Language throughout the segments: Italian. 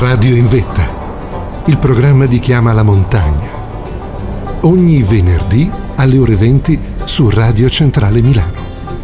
Radio in Vetta, il programma di Chiama la Montagna. Ogni venerdì alle ore 20 su Radio Centrale Milano.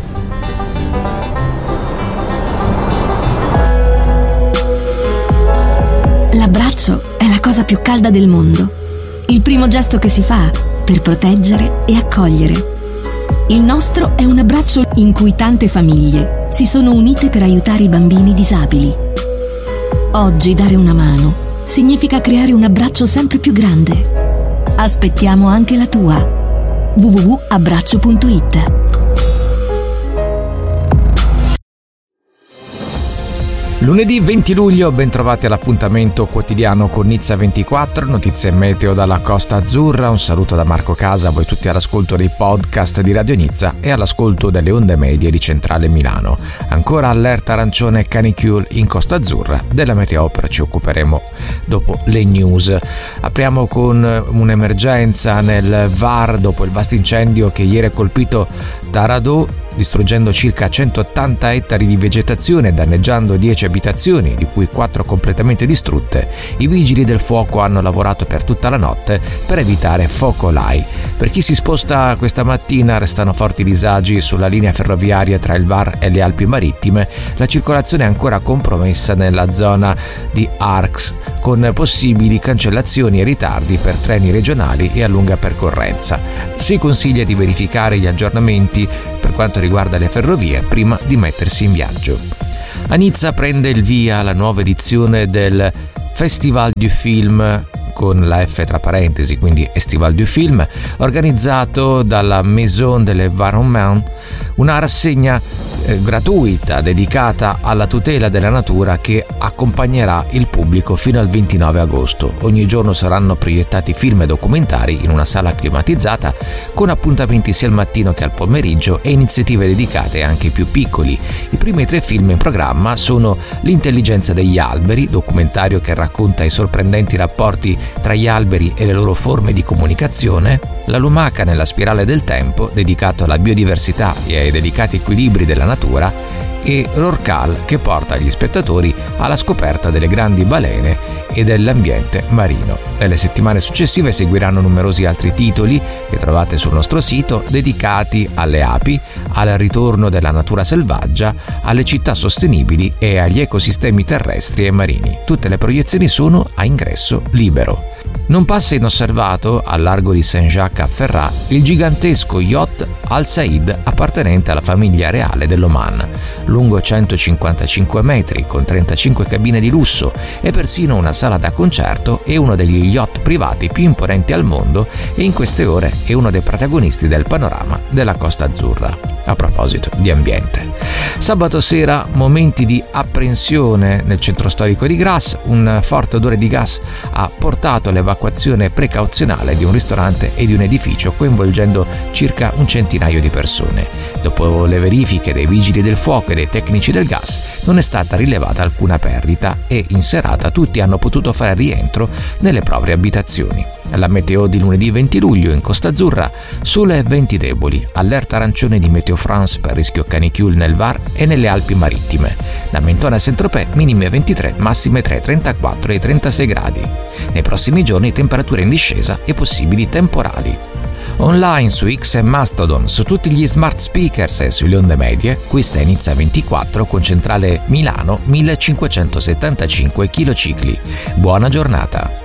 L'abbraccio è la cosa più calda del mondo. Il primo gesto che si fa per proteggere e accogliere. Il nostro è un abbraccio in cui tante famiglie si sono unite per aiutare i bambini disabili. Oggi dare una mano significa creare un abbraccio sempre più grande. Aspettiamo anche la tua. www.abbraccio.it. Lunedì 20 luglio, ben trovati all'appuntamento quotidiano con Nizza 24, notizie meteo dalla Costa Azzurra, un saluto da Marco Casa, voi tutti all'ascolto dei podcast di Radio Nizza e all'ascolto delle onde medie di Centrale Milano. Ancora allerta arancione canicule in Costa Azzurra, della meteopera ci occuperemo dopo le news. Apriamo con un'emergenza nel Var dopo il vasto incendio che ieri ha colpito Taradò, distruggendo circa 180 ettari di vegetazione e danneggiando 10 abitazioni, di cui 4 completamente distrutte. I vigili del fuoco hanno lavorato per tutta la notte per evitare focolai. Per chi si sposta questa mattina restano forti disagi sulla linea ferroviaria tra il Var e le Alpi Marittime. La circolazione è ancora compromessa nella zona di Arx, con possibili cancellazioni e ritardi per treni regionali e a lunga percorrenza. Si consiglia di verificare gli aggiornamenti per quanto riguarda le ferrovie prima di mettersi in viaggio. A Nizza prende il via la nuova edizione del Festival du Film, con la F tra parentesi, quindi Estival du Film, organizzato dalla Maison de l'Environnement, una rassegna gratuita dedicata alla tutela della natura che accompagnerà il pubblico fino al 29 agosto. Ogni giorno saranno proiettati film e documentari in una sala climatizzata, con appuntamenti sia al mattino che al pomeriggio e iniziative dedicate anche ai più piccoli. I primi 3 film in programma sono L'intelligenza degli alberi, documentario che racconta i sorprendenti rapporti tra gli alberi e le loro forme di comunicazione, La lumaca nella spirale del tempo, dedicato alla biodiversità e ai delicati equilibri della natura, e Rorcal, che porta gli spettatori alla scoperta delle grandi balene e dell'ambiente marino. Nelle settimane successive seguiranno numerosi altri titoli che trovate sul nostro sito, dedicati alle api, al ritorno della natura selvaggia, alle città sostenibili e agli ecosistemi terrestri e marini. Tutte le proiezioni sono a ingresso libero. Non passa inosservato, al largo di Saint-Jacques a Ferrat, il gigantesco yacht Al Said appartenente alla famiglia reale dell'Oman, lungo 155 metri, con 35 cabine di lusso e persino una sala da concerto, è uno degli yacht privati più imponenti al mondo e in queste ore è uno dei protagonisti del panorama della Costa Azzurra. A proposito di ambiente. Sabato sera, momenti di apprensione nel centro storico di Grasse. Un forte odore di gas ha portato all'evacuazione precauzionale di un ristorante e di un edificio, coinvolgendo circa un centinaio di persone. Dopo le verifiche dei vigili del fuoco e dei tecnici del gas, non è stata rilevata alcuna perdita e in serata tutti hanno potuto fare rientro nelle proprie abitazioni. La meteo di lunedì 20 luglio in Costa Azzurra: sole e venti deboli, allerta arancione di Meteo France per rischio canicule nel Var e nelle Alpi Marittime. Da Mentone a Saint-Tropez minime 23, massime 3, 34 e 36 gradi. Nei prossimi giorni temperature in discesa e possibili temporali. Online su X e Mastodon, su tutti gli smart speakers e sulle onde medie, questa è Nizza 24 con centrale Milano 1575 km. Buona giornata.